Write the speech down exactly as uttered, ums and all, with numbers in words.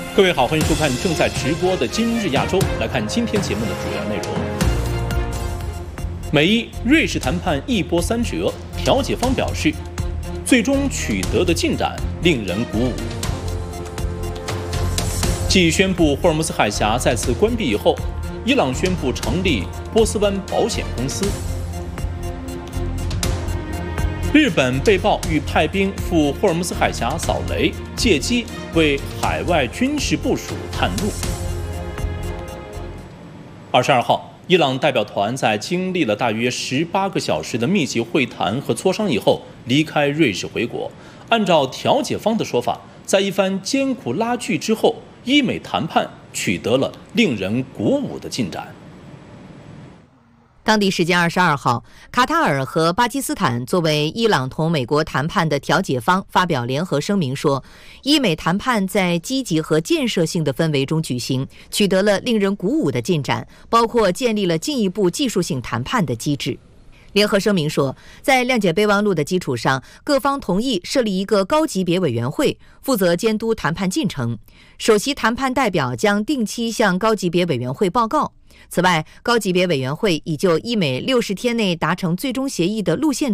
各位好，欢迎收看正在直播的《今日亚洲》。来看今天节目的主要内容：美伊瑞士谈判一波三折，调解方表示，最终取得的进展令人鼓舞。继宣布霍尔木兹海峡再次关闭以后，伊朗宣布成立波斯湾保险公司。日本被曝欲派兵赴霍尔木兹海峡扫雷，借机为海外军事部署探路。二十二号，伊朗代表团在经历了大约十八个小时的密集会谈和磋商以后，离开瑞士回国。按照调解方的说法，在一番艰苦拉锯之后，伊美谈判取得了令人鼓舞的进展。 当地时间二十二号，卡塔尔和巴基斯坦作为伊朗同美国谈判的调解方发表联合声明说，伊美谈判在积极和建设性的氛围中举行，取得了令人鼓舞的进展，包括建立了进一步技术性谈判的机制。联合声明说，在谅解备忘录的基础上，各方同意设立一个高级别委员会，负责监督谈判进程。首席谈判代表将定期向高级别委员会报告。此外，高级别委员会已就伊美六十天内达成最终协议的路线